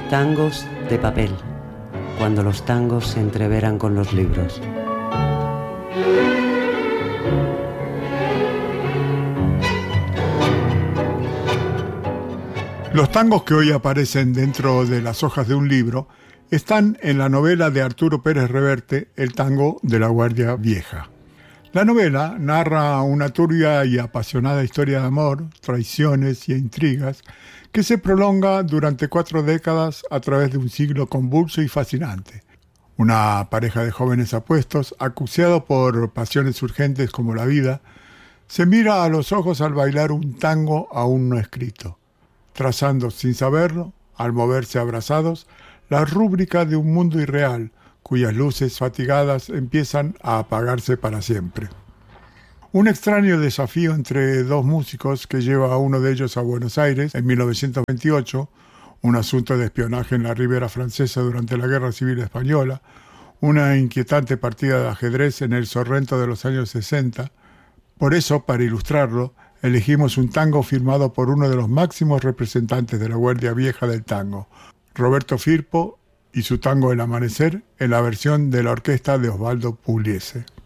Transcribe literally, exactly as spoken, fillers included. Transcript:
Tangos de papel, cuando los tangos se entreveran con los libros. Los tangos que hoy aparecen dentro de las hojas de un libro están en la novela de Arturo Pérez Reverte, El tango de la Guardia Vieja. La novela narra una turbia y apasionada historia de amor, traiciones y intrigas que se prolonga durante cuatro décadas a través de un siglo convulso y fascinante. Una pareja de jóvenes apuestos, acuciados por pasiones urgentes como la vida, se mira a los ojos al bailar un tango aún no escrito, trazando sin saberlo, al moverse abrazados, la rúbrica de un mundo irreal, cuyas luces fatigadas empiezan a apagarse para siempre. Un extraño desafío entre dos músicos que lleva a uno de ellos a Buenos Aires en mil novecientos veintiocho, un asunto de espionaje en la Ribera Francesa durante la Guerra Civil Española, una inquietante partida de ajedrez en el Sorrento de los años sesenta. Por eso, para ilustrarlo, elegimos un tango firmado por uno de los máximos representantes de la Guardia Vieja del tango, Roberto Firpo, y su tango El Amanecer en la versión de la orquesta de Osvaldo Pugliese.